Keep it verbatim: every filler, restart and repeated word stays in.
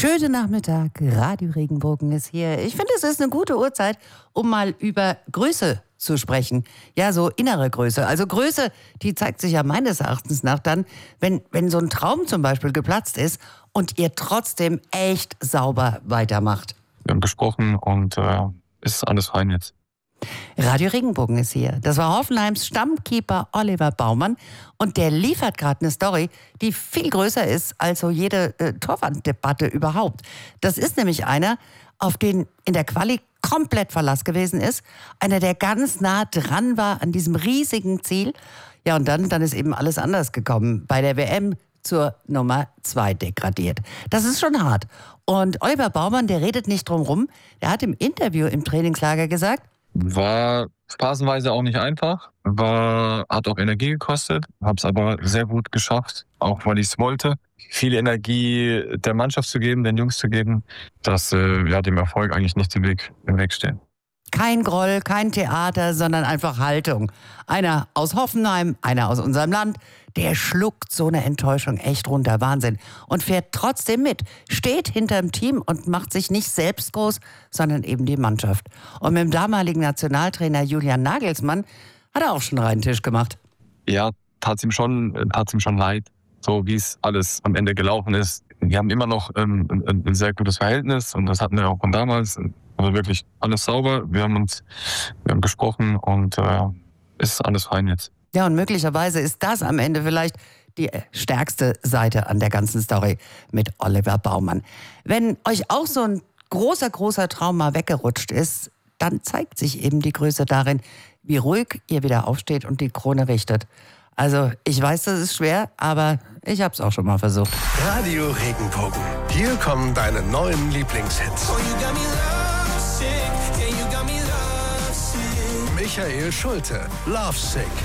Schönen Nachmittag, Radio Regenbogen ist hier. Ich finde, es ist eine gute Uhrzeit, um mal über Größe zu sprechen. Ja, so innere Größe. Also Größe, die zeigt sich ja meines Erachtens nach dann, wenn, wenn so ein Traum zum Beispiel geplatzt ist und ihr trotzdem echt sauber weitermacht. Wir haben gesprochen und äh, ist alles fein jetzt. Radio Regenbogen ist hier. Das war Hoffenheims Stammkeeper Oliver Baumann und der liefert gerade eine Story, die viel größer ist als so jede äh, Torwanddebatte überhaupt. Das ist nämlich einer, auf den in der Quali komplett Verlass gewesen ist, einer, der ganz nah dran war an diesem riesigen Ziel. Ja, und dann, dann ist eben alles anders gekommen. Bei der W M zur Nummer zwei degradiert. Das ist schon hart. Und Oliver Baumann, der redet nicht drum rum, der hat im Interview im Trainingslager gesagt, War phasenweise auch nicht einfach, war, hat auch Energie gekostet, habe es aber sehr gut geschafft, auch weil ich es wollte, viel Energie der Mannschaft zu geben, den Jungs zu geben, dass äh, ja, dem Erfolg eigentlich nicht im Weg, im Weg stehen. Kein Groll, kein Theater, sondern einfach Haltung. Einer aus Hoffenheim, einer aus unserem Land, der schluckt so eine Enttäuschung echt runter, Wahnsinn. Und fährt trotzdem mit, steht hinterm Team und macht sich nicht selbst groß, sondern eben die Mannschaft. Und mit dem damaligen Nationaltrainer Julian Nagelsmann hat er auch schon reinen Tisch gemacht. Ja, tat's ihm schon, tat's ihm schon leid, so wie es alles am Ende gelaufen ist. Wir haben immer noch ähm, ein, ein sehr gutes Verhältnis und das hatten wir auch von damals. Also wirklich alles sauber. Wir haben uns, wir haben gesprochen und äh, ist alles fein jetzt. Ja, und möglicherweise ist das am Ende vielleicht die stärkste Seite an der ganzen Story mit Oliver Baumann. Wenn euch auch so ein großer, großer Traum mal weggerutscht ist, dann zeigt sich eben die Größe darin, wie ruhig ihr wieder aufsteht und die Krone richtet. Also ich weiß, das ist schwer, aber ich habe es auch schon mal versucht. Radio Regenbogen. Hier kommen deine neuen Lieblingshits. Michael Schulte, Love Sick.